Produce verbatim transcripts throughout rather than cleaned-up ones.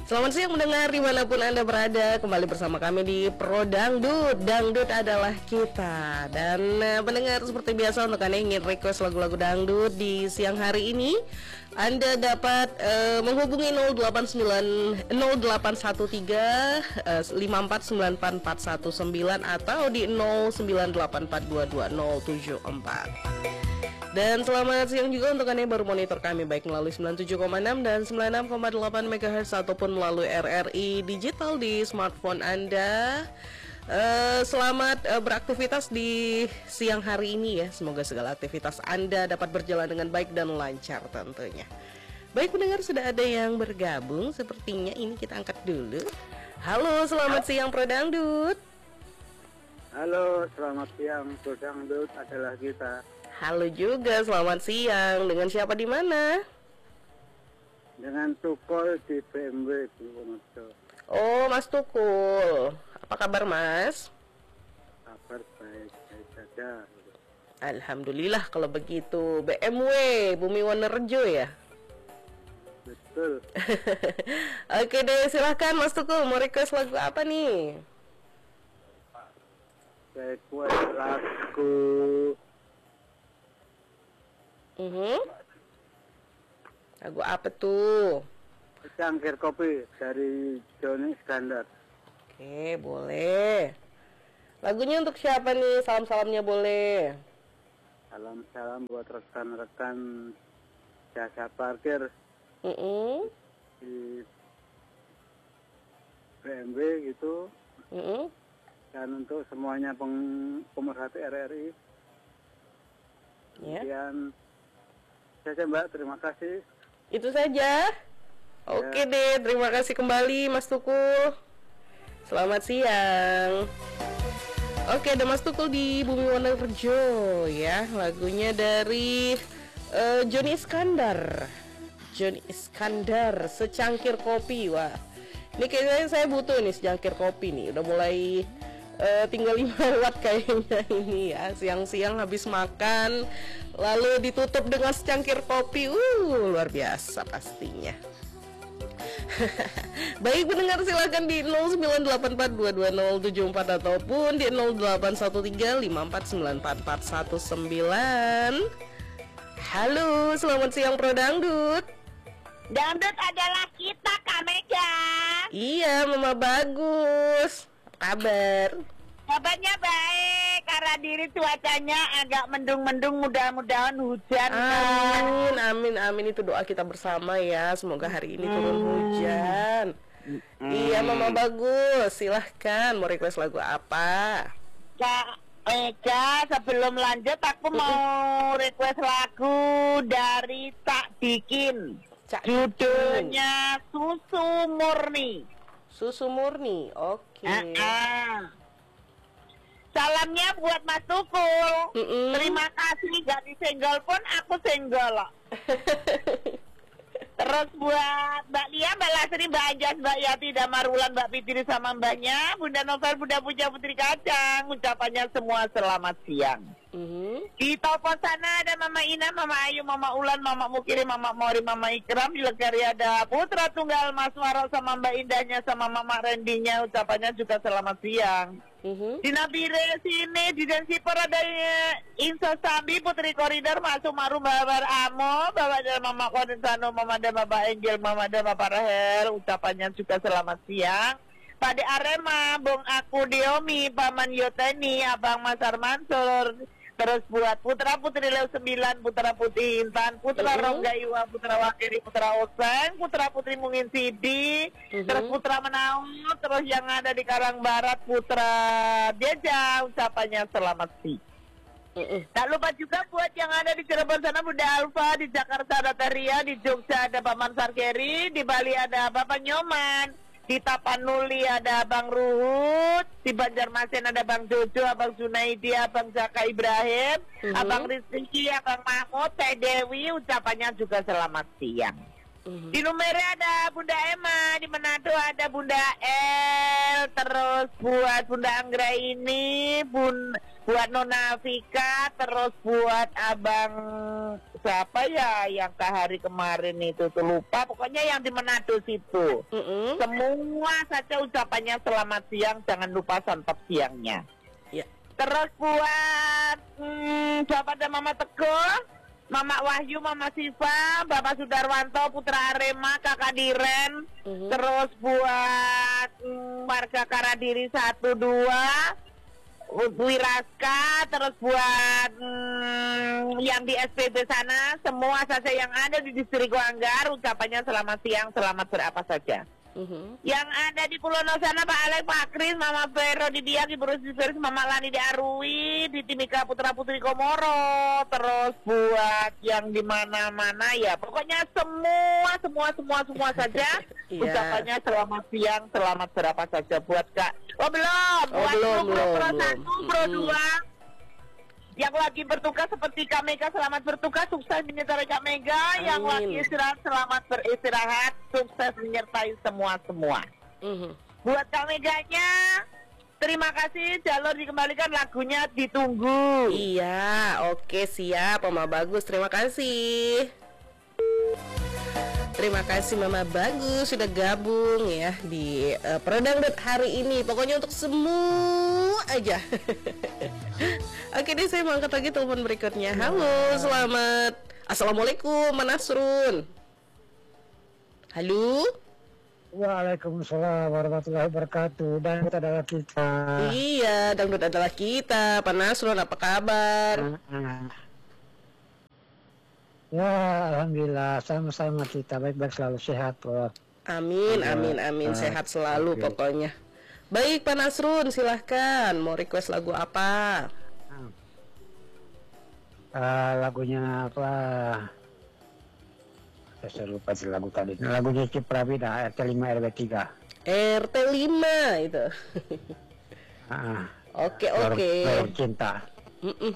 Selamat siang mendengar dimanapun Anda berada. Kembali bersama kami di Pro Dangdut. Dangdut adalah kita. Dan uh, mendengar seperti biasa, untuk Anda yang ingin request lagu-lagu dangdut di siang hari ini, Anda dapat uh, menghubungi nol delapan sembilan nol delapan satu tiga lima empat sembilan empat empat satu sembilan atau di nol sembilan delapan empat dua dua nol tujuh empat. Dan selamat siang juga untuk Anda yang baru monitor kami baik melalui sembilan puluh tujuh koma enam dan sembilan puluh enam koma delapan megahertz ataupun melalui R R I digital di smartphone Anda. uh, Selamat uh, beraktivitas di siang hari ini ya. Semoga segala aktivitas Anda dapat berjalan dengan baik dan lancar tentunya. Baik pendengar, sudah ada yang bergabung. Sepertinya ini kita angkat dulu. Halo, selamat siang Pro Dangdut. Halo, selamat siang Pro Dangdut adalah kita. Halo juga, selamat siang. Dengan siapa di mana? Dengan Tukul di B M W di Wonosobo. Oh, Mas Tukul. Apa kabar, Mas? Kabar baik, baik saja. Alhamdulillah kalau begitu. B M W Bumi Wonorejo ya? Betul. Oke deh, silahkan Mas Tukul. Mau request lagu apa nih? Request lagu Uh-huh. Lagu apa tuh? Secangkir Kopi dari Joni Iskandar. Oke, boleh. Lagunya untuk siapa nih? Salam-salamnya boleh. Salam-salam buat rekan-rekan jasa parkir Uh-uh. di B M W gitu. Uh-uh. Dan untuk semuanya peng pemerhati R R I. Ya. Kemudian saja Mbak, terima kasih. Itu saja. Oke Ya. deh, terima kasih kembali Mas Tukul. Selamat siang. Oke, ada Mas Tukul di Bumi Wonorejo ya. Lagunya dari uh, Joni Iskandar. Joni Iskandar, Secangkir Kopi. Wah, ini kayaknya saya butuh nih secangkir kopi nih. Udah mulai uh, tinggal lima watt kayaknya ini ya. Siang-siang habis makan lalu ditutup dengan secangkir kopi. Uh, luar biasa pastinya. Baik pendengar, silakan di nol sembilan delapan empat dua dua nol tujuh empat ataupun di nol delapan satu tiga lima empat sembilan empat empat satu sembilan. Halo, selamat siang Pro Dangdut. Dangdut adalah kita, Kak Mega. Iya, Mama Bagus. Apa kabar? Kabarnya baik, karena diri cuacanya agak mendung-mendung, mudah-mudahan hujan. Amin, amin, amin. Itu doa kita bersama ya. Semoga hari ini turun hujan. Hmm. Iya, Mama Bagus. Silahkan, mau request lagu apa? Kak Mega, sebelum lanjut aku mau request lagu dari Tak Bikin. Cak Judulnya Susu Murni. Susu Murni, oke. Ah, ah. Salamnya buat Mas Tukul. Mm-mm. Terima kasih, gak disenggol pun aku senggol. Terus buat Mbak Lia, Mbak Lasri, Mbak Anjas, Mbak Yati, Damarulan, Mbak Fitri sama mbaknya, Bunda Novel, Bunda Puja, Putri Kacang. Ucapannya semua selamat siang. Mm-hmm. Di toko sana ada Mama Ina, Mama Ayu, Mama Ulan, Mama Mukiri, Mama Mori, Mama Ikram. Di Legari ada Putra Tunggal Mas Waro sama Mbak Indahnya sama Mama Rendinya. Ucapannya juga selamat siang. Mm-hmm. Di Nabire sini di Densipor ada Insa Sambi, Putri Koridor, Masuk Maru, Babar Amo, Bapak dan Mama Kondensano, Mama dan Bapak Angel, Mama dan Bapak Rahel. Ucapannya juga selamat siang. Pada Arema, Bung Aku Diomi, Paman Yoteni, Abang Masar Mansur. Terus buat Putra Putri Leo sembilan, Putra Putri Intan, Putra uh-huh. Rongga Iwa, Putra Wakiri, Putra Oseng, Putra Putri Mungin Sidi, uh-huh. terus Putra Menau, terus yang ada di Karang Barat Putra Beja. Ucapannya selamat sih. Uh-uh. Tak lupa juga buat yang ada di Cirebon sana Bunda Alfa, di Jakarta ada Teria, di Jogja ada Paman Sarkeri, di Bali ada Bapak Nyoman, di Tapanuli ada Abang Ruhut, di Banjarmasin ada Bang Jojo, Abang Junaidi, Abang Jaka Ibrahim, uh-huh. Abang Rizky, Abang Mahmud, Teh Dewi. Ucapannya juga selamat siang. Uh-huh. Di Lumere ada Bunda Emma, di Manado ada Bunda El, terus buat Bunda Anggra ini, bun, buat Nona Vika, terus buat Abang siapa ya yang ke hari kemarin itu tuh lupa, pokoknya yang di Manado situ. Mm-mm. Semua saja ucapannya selamat siang, jangan lupa santap siangnya. Ya. Terus buat hmm, Bapak dan Mama Teguh, Mama Wahyu, Mama Siva, Bapak Sudarwanto, Putra Arema, Kakak Diren. Mhm. Terus buat hmm, warga Karadiri satu dua, Wiraska, terus buat hmm, yang di S P B sana, semua saja yang ada di distrik Wanggar, ucapannya selamat siang, selamat berapa saja. Mhm. Yang ada di Pulau Nosana, Pak Alek, Pak Kris, Mama Vero di Biak, Ibu Rosi Feris, Mama Lani di Arui, di Timika Putra Putri Komoro, terus buat yang di mana-mana ya, pokoknya semua, semua, semua, semua saja, Iya. ucapannya selamat siang, selamat berapa saja buat Kak. Oh belum, Oh, buat belum, Pro Pro belum, Pro belum. satu, Pro Mm-mm. dua, yang lagi bertugas seperti Kak Mega, selamat bertugas, sukses menyertai Kak Mega. Yang Amin. lagi istirahat, selamat beristirahat, sukses menyertai semua-semua. Mhm. Buat Kak Meganya, terima kasih, jalur dikembalikan, lagunya ditunggu. Iya, oke siap Mama Bagus, terima kasih. Terima kasih Mama Bagus sudah gabung ya di uh, Prodangdut hari ini. Pokoknya untuk semua aja. Oke deh, saya mau angkat lagi telepon berikutnya. Halo, selamat. Assalamualaikum, Manasrun. Halo. Waalaikumsalam warahmatullahi wabarakatuh. Dan itu adalah kita. Iya, dangdut adalah kita. Pak Nasrun, apa kabar? Ya, alhamdulillah sama-sama kita baik-baik selalu sehat, Prof. Amin, Iya. amin, amin. Ah, Sehat selalu oke. pokoknya. Baik, Pak Nasrun, silahkan. Mau request lagu apa? Ah, lagunya apa? Saya lupa sih lagu tadi. Lagunya Cipramida R T lima R W tiga. R T lima itu. Ah, Oke, Lorong- oke. Lorong Cinta. Mm-mm.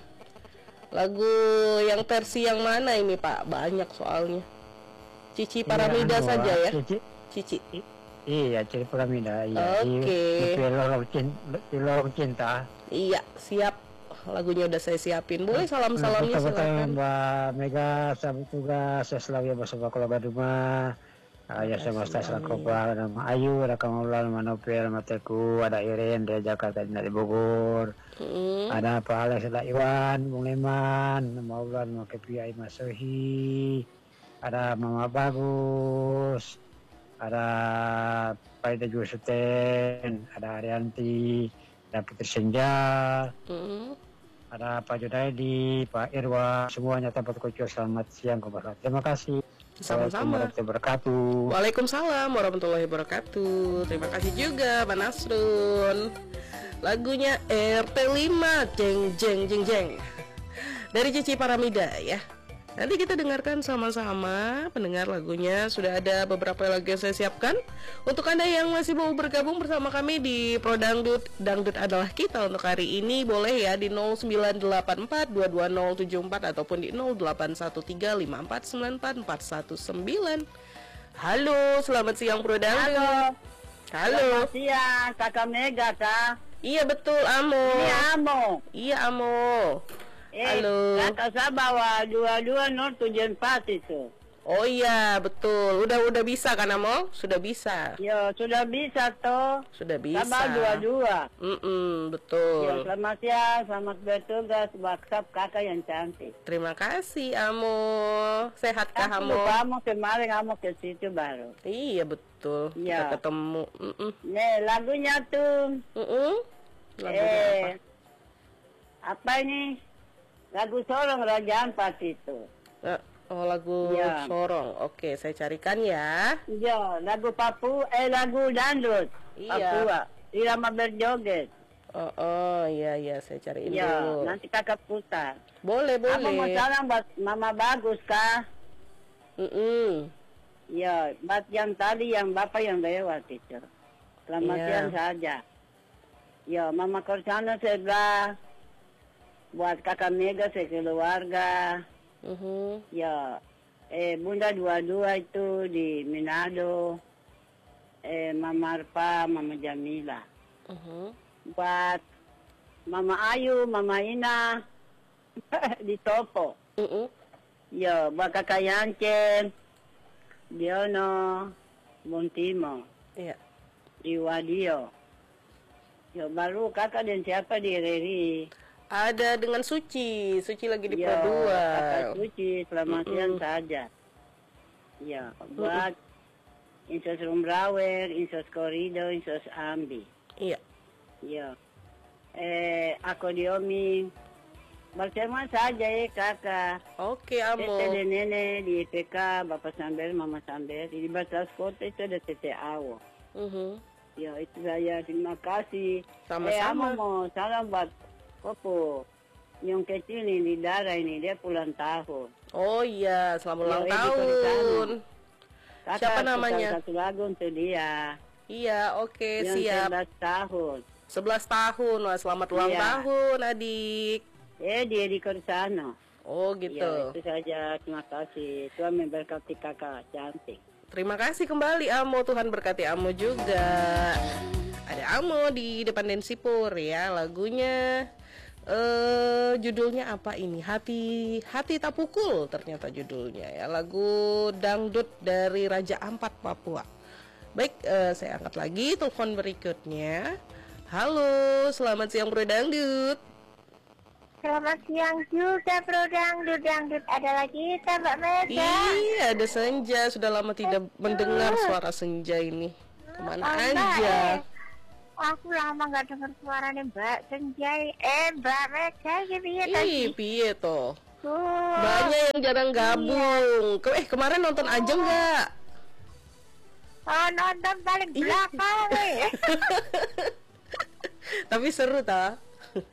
Lagu yang versi yang mana ini, Pak? Banyak soalnya. Cici Paramida Iya, saja anu, ya. Cici. Cici. Iya, Cipramida. Iya. Di- Oke. Di, Lorong Cinta. Di Lorong Cinta. Iya, siap. Lagunya udah saya siapin. Boleh salam-salamnya Betul-betul silakan. Mbak Mega, sahabat tugas, saya selalu ya bersama keluarga rumah. Ya saya Mas Tas Lakoba, nama Ayu, ada Kamaulan, nama Nopel, nama Teku, ada Iren dari Jakarta, dari Bogor. Mm. Ada Pak Alex, ada Iwan, Bung Leman, nama Ulan, nama Kepiai Mas Sohi. Ada Mama Bagus, ada Pak Ida Jusuten, ada Arianti, ada Putri Senja. Mm. Ada Pak Junaidi, Pak Irwa, semuanya tanpa terkecuali selamat siang kepada. Terima kasih. Sama-sama. Assalamualaikum warahmatullahi wabarakatuh. Waalaikumsalam warahmatullahi wabarakatuh. Terima kasih juga Pak Nasrun. Lagunya R T lima, jeng jeng jeng jeng, dari Cici Paramida ya. Nanti kita dengarkan sama-sama. Pendengar, lagunya sudah ada beberapa lagu yang saya siapkan. Untuk Anda yang masih mau bergabung bersama kami di Prodangdut, Dangdut adalah kita untuk hari ini, boleh ya di nol sembilan delapan empat dua dua nol tujuh empat ataupun di nol delapan satu tiga lima empat sembilan empat empat satu sembilan. Halo, selamat siang Prodangdut. Halo. Selamat siang, Kakak Mega, Kak. Iya betul, Amo. Ini Amo. Iya, Amo. Eh, Halo. Kakak saya bawa dua dua nol tujuh empat itu. Oh iya, betul. Udah udah bisa kan, Amo? Sudah bisa. Ya, sudah bisa toh. Sudah bisa. Sama dua-dua. Mm-mm, betul. Ya, selamat siang, selamat bertugas, WhatsApp kakak yang cantik. Terima kasih, Amo. Sehatkah, Aku Amo? lupa kamu kemarin kamu ke situ baru. Iya, betul. Iya. Kita ketemu. Mm-mm. Nih, lagunya tuh. Mm-mm. Lagunya eh, apa ini? Lagu Sorong Raja Ampat itu. apa? Oh, lagu Iya. Sorong. Oke, saya carikan ya. Ya, lagu Papua, eh lagu Dangdut. Iya. Papua. Irama berjoget. Oh, oh, iya, iya. Saya cariin Ya, dulu. nanti kakak putar. Boleh, Aku mau boleh. salam buat Mama Bagus, Kak. Mm-mm. Ya, buat yang tadi yang Bapak yang lewat itu. Selamat Iya. siang saja. Ya, Mama Korsano sebelah. Buat kakak Mega sekeluarga. Mhm. Ya, eh Bunda dua-dua itu di Manado. Eh Mama Arpa, Mama Jamila. Mhm. Buat Mama Ayu, Mama Ina di Topo. Mm-mm. Yo, buat kakak Yancen, Diono, Montimo, Iya. Iwadio. Yo, baru kakak dan siapa di Reri? Ada dengan Suci, Suci lagi di Yo, Pro dua. kakak Suci, selamat Mm-mm. siang saja. Ya, buat Insos Rumbrawer, Insos Korido, Insos Ambi. Iya. Ya. Eh, aku diomi. Bersama saja ya kakak. Oke, Amo. Tete dan nenek di I P K, Bapak Samber, Mama Samber. Di batas kota itu ada Tete Awo. Mhm. Ya, itu saya. Terima kasih. Sama-sama. Eh, Amo mau salam buat Popo. Yang kecil ini di darah ini, dia pulang tahun. Oh iya, selamat ulang Yo, Edi tahun. Korisano. Kakak, Siapa namanya? putar satu lagu untuk dia. Iya, oke, Yang siap. sebelas tahun. sebelas tahun. Wah, selamat ulang Iya. tahun, Adik. Eh, dia di Korisano. Oh, gitu. Ya, itu saja. Terima kasih. Tuhan memberkati kakak cantik. Terima kasih kembali Amo, Tuhan berkati Amo juga. Ada Amo di depan Densipur ya, lagunya eh judulnya apa ini? Hati Hati Tak Pukul ternyata judulnya ya, lagu dangdut dari Raja Ampat Papua. Baik, eh, saya angkat lagi telepon berikutnya. Halo, selamat siang Bro Dangdut. Selamat siang juga Bro Dangdut. Dangdut adalah kita Mbak Mega. Iya, ada Senja, sudah lama tidak mendengar suara Senja ini. Kemana Oh, Mbak, aja? eh. Aku lama gak dengar suaranya Mbak Senjai. Eh Mbak Mega gitu ya tadi. Ih, piye toh? Tuh. Banyak yang jarang gabung. Ke- Eh, kemarin nonton aja nggak? Oh nonton paling Iya. belakang eh. Tapi seru ta?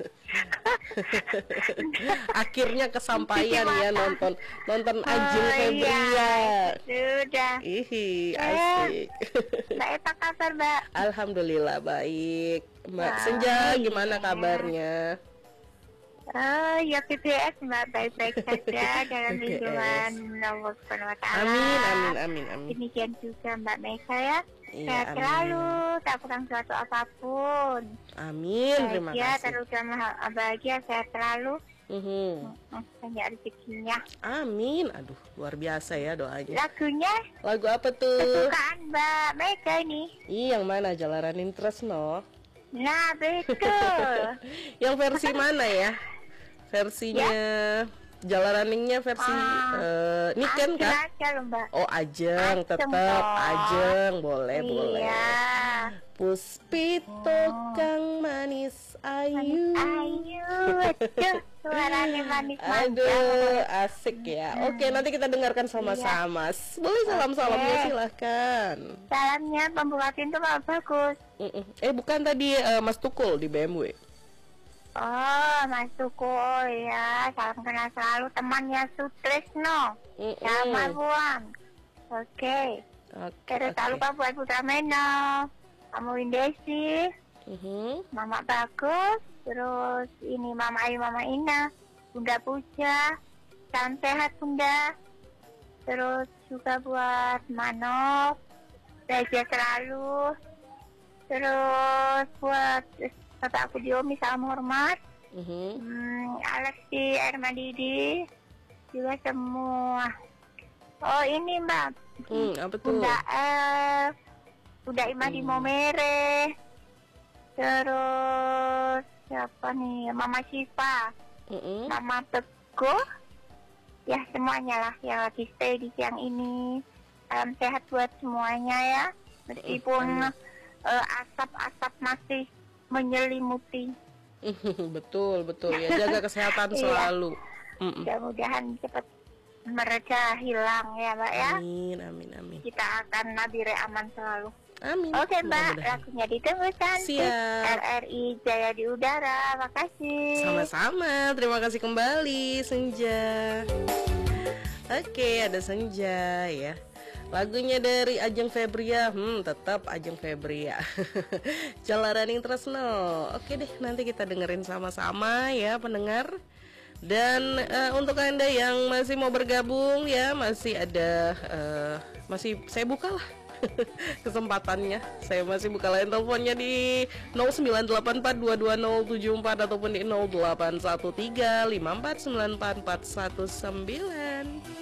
Akhirnya kesampaian ya nonton nonton Ajeng Oh, Febria. iya. Sudah. Ihi, Eh. asik. Mbak apa kabar Mbak? Alhamdulillah baik. Mbak Baik. Senja gimana kabarnya? Oh ya P P S Mbak baik-baik saja dalam P P S. lindungan Allah Subhanahu Wa Taala. Amin amin amin amin. Demikian juga Mbak Mega ya. Iya, Sehat amin. selalu, tak kurang suatu apapun. Amin, terima Bahagia, kasih. terutama bahagia, sehat selalu. Mhm. Hmm, Banyak rezekinya. Amin. Aduh, luar biasa ya doanya. Lagunya Lagu apa tuh? kesukaan Mbak Mega ini. Ih, yang mana? Jalanin Tresno? Nah betul. Yang versi mana ya? Versinya Jalaranningnya versi Ah, eh, Niken Ajeng kah? aja loh Mbak. Oh Ajeng, Ajeng tetap toh. Ajeng, boleh boleh. Iya. Puspito kang manis ayu. Ayu, aduh, suaranya manis Aduh, manja. asik ya. Oke, nanti kita dengarkan sama-sama. Boleh salam-salamnya Oke. silahkan. Salamnya pembuka pintu Pak Bagus. Mm-mm. Eh bukan tadi eh, Mas Tukul di B M W. Oh, Mas Tukul ya, salam kenal selalu temannya Sutrisno. Mm-mm. Sama Buang. Oke. Oke, Terus tak oke. lupa buat Putra Meno, kamu Indesi, Mhm. Mama Bagus, terus ini Mama Ayu, Mama Ina, Bunda Puja, salam sehat Bunda. Terus juga buat Manok, bahagia selalu. Terus buat Bapakku Diomi, salam hormat. Mhm. Hmm, Alexi, Ermadidi, juga semua. Oh ini Mbak, Hmm, apa tuh? Bunda El, Bunda Ima di Hmm. Momere, terus siapa nih, Mama Syifa, Mm-mm. Mama Teguh, ya semuanya lah yang lagi stay di siang ini. Salam sehat buat semuanya ya, meskipun eh, asap-asap masih menyelimuti. Betul betul ya, jaga kesehatan Iya. selalu. Mm-mm. Mudah-mudahan cepat mereda hilang ya Mbak ya. Amin amin amin. Kita akan nabire aman selalu. Amin. Oke Mbak, Mudah-mudahan. lagunya ditunggu cantik. Siap. R R I Jaya di udara. Makasih. Sama-sama, terima kasih kembali Senja. Oke, ada Senja ya. Lagunya dari Ajeng Febria, hmm tetap Ajeng Febria. Jalaraning Tresno. Oke deh, nanti kita dengerin sama-sama ya pendengar. Dan eh, untuk anda yang masih mau bergabung ya, masih ada, eh, masih saya buka lah kesempatannya. Saya masih buka line teleponnya di nol sembilan delapan empat dua dua nol tujuh empat ataupun di nol delapan satu tiga lima empat sembilan empat empat satu sembilan. Intan.